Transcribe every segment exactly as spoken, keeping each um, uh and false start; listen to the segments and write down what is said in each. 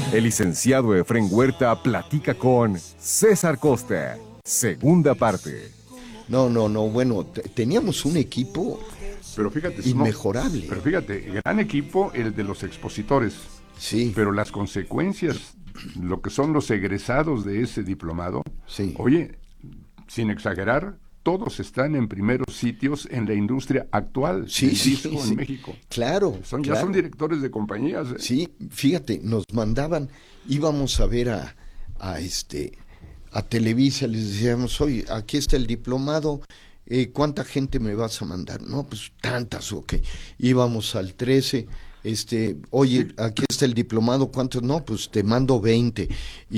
El licenciado Efrén Huerta platica con César Costa. Segunda parte. No, no, no, bueno, t- teníamos un equipo Pero fíjate, inmejorable. No, pero fíjate, gran equipo el de los expositores. Sí. Pero las consecuencias, lo que son los egresados de ese diplomado, Sí. oye, sin exagerar, todos están en primeros sitios en la industria actual Sí, del sí, disco sí. en México. Claro, Son, claro. Ya son directores de compañías. ¿eh? Sí, fíjate, nos mandaban, íbamos a ver a, a este, a Televisa, les decíamos, oye, aquí está el diplomado, eh, ¿cuánta gente me vas a mandar? No, pues tantas, ok. Íbamos al trece, este, oye, aquí está el diplomado, ¿cuántos? No, pues te mando veinte.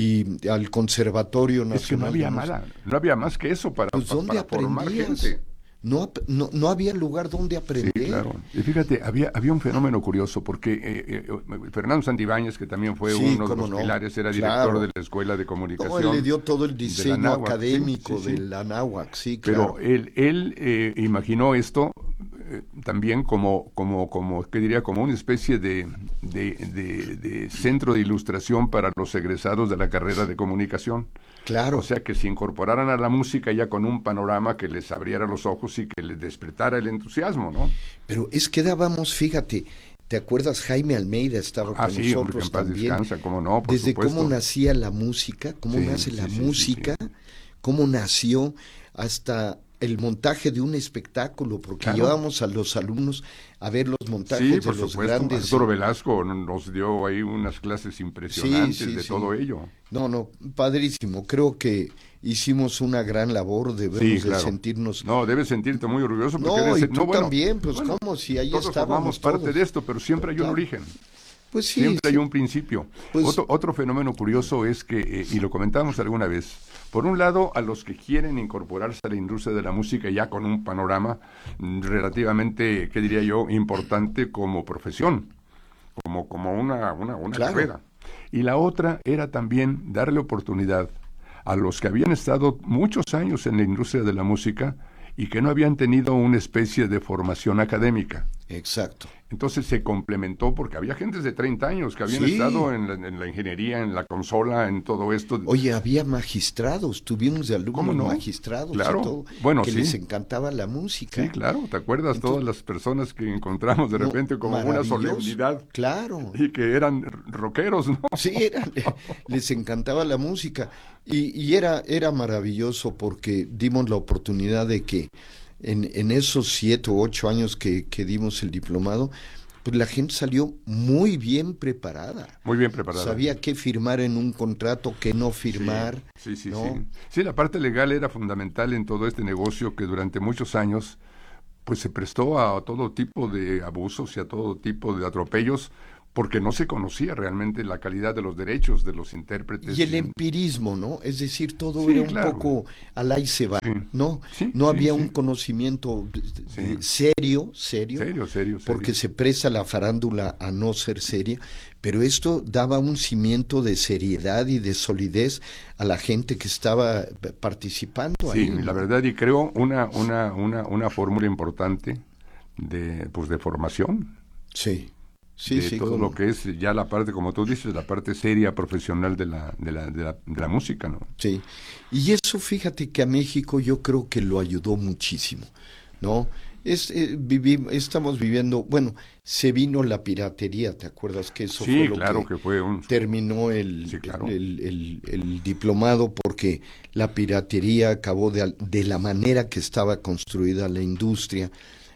Y al Conservatorio Nacional. Es que no había de Música. mala, no había más que eso para, Pues pa- ¿dónde para formar aprendías? gente. No, ap- no, no había lugar donde aprender. Sí, claro. Y fíjate, había, había un fenómeno curioso, porque eh, eh, Fernando Santibáñez, que también fue Sí, uno de cómo los no. pilares, era Claro. director de la Escuela de Comunicación. No, él le dio todo el de la diseño Anáhuac, académico sí, sí, sí. de la Anáhuac, sí, claro. Pero él, él eh, imaginó esto eh, también como, como, como, ¿qué diría? Como una especie de, de, de, de centro de ilustración para los egresados de la carrera de comunicación. Claro. O sea, que se incorporaran a la música ya con un panorama que les abriera los ojos y que les despertara el entusiasmo, ¿no? Pero es que dábamos, fíjate, ¿te acuerdas? Jaime Almeida estaba Ah, con sí, hombre, que nosotros en paz también. descansa, cómo no, por Desde supuesto. cómo nacía la música, cómo Sí, nace la sí, sí, música, sí, sí. cómo nació, hasta el montaje de un espectáculo, porque Claro. llevábamos a los alumnos a ver los montajes Sí, de por los supuesto. grandes. Arturo Velasco nos dio ahí unas clases impresionantes Sí, sí, de sí. todo ello. No, no, padrísimo. Creo que hicimos una gran labor, debemos Sí, de claro. sentirnos. No, debes sentirte muy orgulloso. Porque No, debe y ser- tú no, bueno, también, pues bueno, cómo, si ahí todos estábamos formamos parte todos. de esto, pero siempre hay Claro. un origen. Pues sí, Siempre sí. hay un principio. Pues- otro, otro fenómeno curioso es que, eh, y lo comentamos alguna vez, por un lado, a los que quieren incorporarse a la industria de la música ya con un panorama mm, relativamente, ¿qué diría yo?, importante como profesión, como, como una, una, una Claro. carrera. Y la otra era también darle oportunidad a los que habían estado muchos años en la industria de la música y que no habían tenido una especie de formación académica. Exacto. Entonces se complementó porque había gentes de treinta años que habían Sí. estado en la, en la ingeniería, en la consola, en todo esto. Oye, había magistrados, tuvimos de alumnos ¿Cómo no? magistrados Claro. y todo, Bueno, que sí. les encantaba la música. Sí, claro, ¿te acuerdas? Entonces- todas las personas que encontramos de No, repente como una maravilloso. solemnidad Claro. y que eran rockeros, ¿no? Sí, era- les encantaba la música y, y era, era maravilloso porque dimos la oportunidad de que en, en esos siete o ocho años que, que dimos el diplomado, pues la gente salió muy bien preparada. Muy bien preparada. Sabía qué firmar en un contrato, qué no firmar. Sí, sí, ¿no? sí. Sí, la parte legal era fundamental en todo este negocio que durante muchos años pues se prestó a todo tipo de abusos y a todo tipo de atropellos porque no se conocía realmente la calidad de los derechos de los intérpretes. Y el empirismo, ¿no? Es decir, todo Sí, era un claro. poco al ahí se va, Sí. ¿no? Sí, no sí, había sí. un conocimiento de- de- Sí. serio, serio, Serio, serio, serio. porque se presta la farándula a no ser seria, pero esto daba un cimiento de seriedad y de solidez a la gente que estaba participando Sí, ahí. ¿no? la verdad, y creo una, una, una, una fórmula importante de, pues, de formación. Sí, sí, de sí. todo como- lo que es ya la parte, como tú dices, la parte seria, profesional de la, de la, de la, de la música, ¿no? Sí, y eso fíjate que a México yo creo que lo ayudó muchísimo, ¿no? Es, eh, vivi- estamos viviendo, bueno, se vino la piratería, ¿te acuerdas que eso Sí, fue lo claro que, que fue un... terminó el, Sí, claro. el, el- el diplomado? Porque la piratería acabó de, al- de la manera que estaba construida la industria.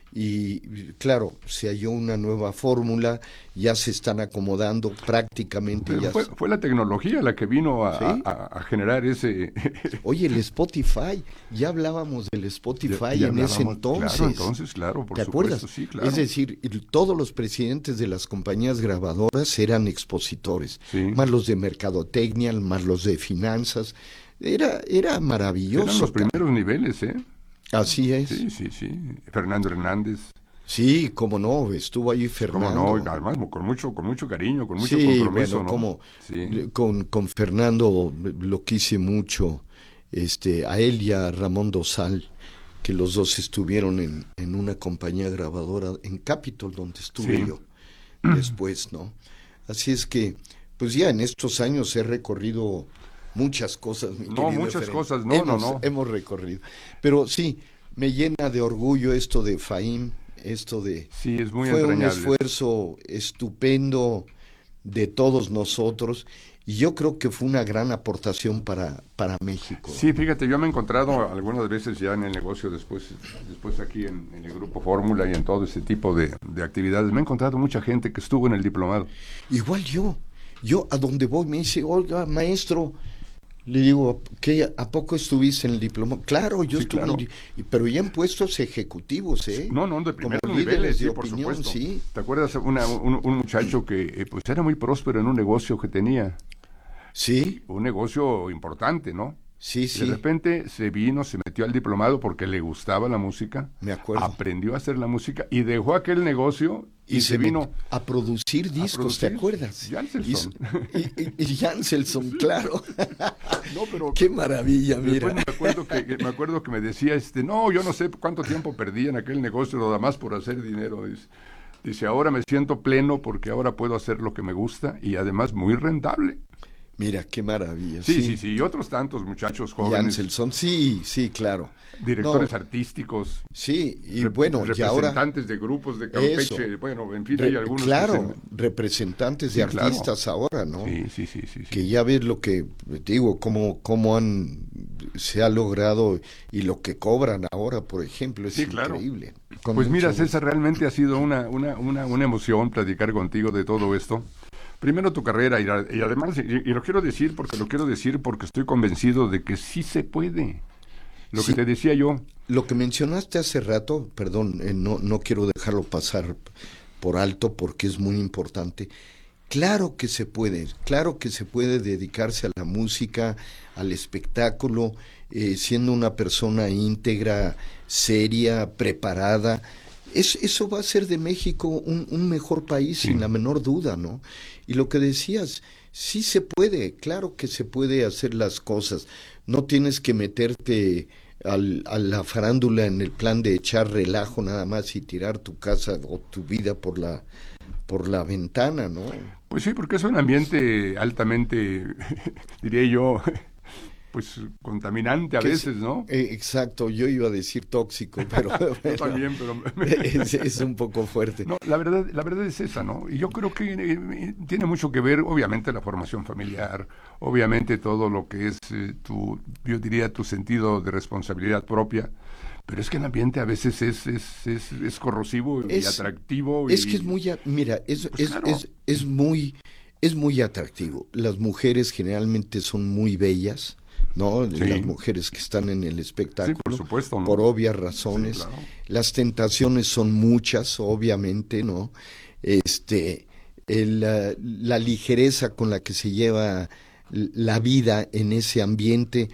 Y claro, se halló una nueva fórmula, ya se están acomodando prácticamente. Pero Ya fue, se- fue la tecnología la que vino a, ¿Sí? a- a generar ese... Oye, el Spotify, ya hablábamos del Spotify Ya en ese hablábamos- entonces. Claro, entonces, claro, por ¿Te supuesto, acuerdas? sí, claro. Es decir, el- todos los presidentes de las compañías grabadoras eran expositores, Sí. más los de mercadotecnia, más los de finanzas. Era, era maravilloso. Eran los ca- primeros niveles, ¿eh? Así es. Sí, sí, sí. Fernando Hernández, Sí, cómo no, estuvo ahí cómo Fernando. no, y además con mucho, con mucho cariño, con mucho Sí, compromiso, bueno, ¿no? como Sí. con, con Fernando lo quise mucho, este, a él y a Ramón Dosal, que los dos estuvieron en, en una compañía grabadora en Capitol, donde estuve Sí. yo después, ¿no? Así es que, Pues ya en estos años he recorrido muchas cosas, mi No, querido muchas Efraín. cosas, no, hemos, no, no. Hemos recorrido. Pero sí, me llena de orgullo esto de Fahim, esto de... Sí, es muy Fue entrañable. un esfuerzo estupendo de todos nosotros y yo creo que fue una gran aportación para, para México. Sí, fíjate, yo me he encontrado algunas veces ya en el negocio, después después aquí en, en el Grupo Fórmula y en todo ese tipo de, de actividades, me he encontrado mucha gente que estuvo en el diplomado. Igual yo, yo a donde voy me dice, oiga, maestro, le digo, ¿qué, ¿a poco estuviste en el diplomado? Claro, yo Sí, estuve, claro. En el- pero ya en puestos ejecutivos, ¿eh? No, no, de Como primeros líderes niveles, de sí, por opinión, supuesto. sí. ¿Te acuerdas una, un, un muchacho que eh, pues era muy próspero en un negocio que tenía? Sí, Un negocio importante, ¿no? sí, De sí, repente se vino, se metió al diplomado porque le gustaba la música, me acuerdo. aprendió a hacer la música y dejó aquel negocio y, se met- vino a producir discos, ¿te producir. acuerdas? Janselson. Y, y, y Janselson, claro. No, pero Qué maravilla, después mira. me acuerdo que, que- me acuerdo que me decía, este, no, yo no sé cuánto tiempo perdí en aquel negocio, nada más por hacer dinero. Dice, dice, ahora me siento pleno porque ahora puedo hacer lo que me gusta y además muy rentable. Mira, qué maravilla. Sí, sí, sí, y otros tantos muchachos jóvenes, Janselson, sí, sí, claro. directores No, artísticos, sí, y rep- bueno, y ahora... representantes de grupos de Eso. Campeche, bueno, en fin, re- hay algunos que claro, se- representantes de Sí, claro. artistas ahora, ¿no? Sí, sí, sí, sí, sí. Que ya ves lo que digo, cómo, cómo han se ha logrado y lo que cobran ahora, por ejemplo, es Sí, claro. increíble. Con Pues mira, mucho- César, realmente ha sido una, una, una, una emoción platicar contigo de todo esto. Primero tu carrera y, y además, y, y lo quiero decir porque lo quiero decir porque estoy convencido de que sí se puede. Lo Sí. que te decía yo, Lo que mencionaste hace rato, perdón, eh, no, no quiero dejarlo pasar por alto porque es muy importante. Claro que se puede, claro que se puede dedicarse a la música, al espectáculo, eh, siendo una persona íntegra, seria, preparada. Es, eso va a hacer de México un, un mejor país, Sí. sin la menor duda, ¿no? Y lo que decías, sí se puede, claro que se puede hacer las cosas. No tienes que meterte al, a la farándula en el plan de echar relajo nada más y tirar tu casa o tu vida por la, por la ventana, ¿no? pues sí, porque es un ambiente altamente, diría yo, pues contaminante a Que es- veces, ¿no? Eh, exacto, yo iba a decir tóxico, pero, Yo pero también, pero... es, es un poco fuerte. No, la verdad, la verdad es esa, ¿no? Y yo creo que eh, tiene mucho que ver, obviamente, la formación familiar, obviamente todo lo que es eh, tu, yo diría, tu sentido de responsabilidad propia, pero es que el ambiente a veces es, es, es, es corrosivo y Es- atractivo. Es y- que es muy, a- mira, es, Pues es, claro. es, es muy, es muy atractivo. Las mujeres generalmente son muy bellas, ¿no? Sí. Las mujeres que están en el Sí, espectáculo. por supuesto, ¿no? Por obvias razones. Sí, claro. Las tentaciones son muchas, obviamente, ¿no? Este, el, la, la ligereza con la que se lleva la vida en ese ambiente,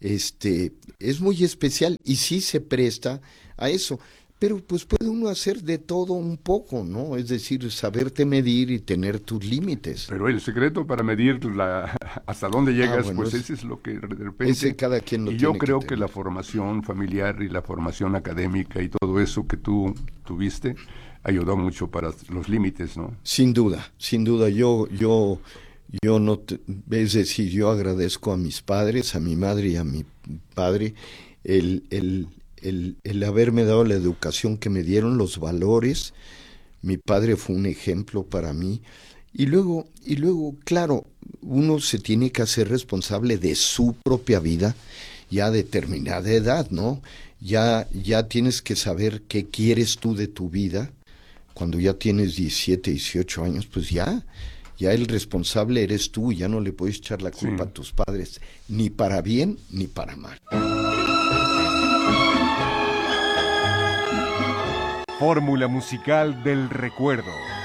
este, es muy especial y sí se presta a eso. Pero pues puede uno hacer de todo un poco, ¿no? Es decir, saberte medir y tener tus límites. Pero el secreto para medir la, hasta dónde llegas, Ah, bueno, pues es- ese es lo que de repente... Ese cada quien lo y yo tiene que creo que, tener. la formación familiar y la formación académica y todo eso que tú tuviste ayudó mucho para los límites, ¿no? Sin duda, sin duda. Yo, yo, yo no, te- es decir, yo agradezco a mis padres, a mi madre y a mi padre, el, el, el, el haberme dado la educación que me dieron, los valores. Mi padre fue un ejemplo para mí. Y luego, y luego, claro, uno se tiene que hacer responsable de su propia vida ya a determinada edad, ¿no? Ya, ya tienes que saber qué quieres tú de tu vida. Cuando ya tienes diecisiete, dieciocho años, pues ya, ya el responsable eres tú, ya no le puedes echar la culpa Sí. a tus padres, ni para bien ni para mal. Fórmula musical del recuerdo.